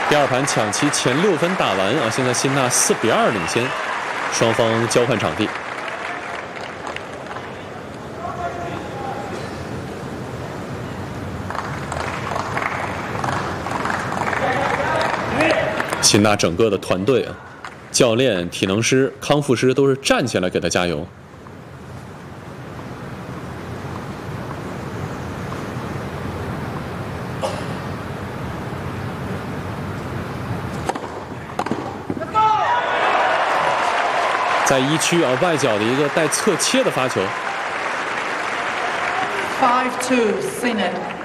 第二盘抢七前6分打完啊，现在辛纳4比2领先，双方交换场地。辛纳整个的团队啊，教练、体能师、康复师都是站起来给他加油。在1区啊外角的一个带侧切的发球。 5-2 Sinner。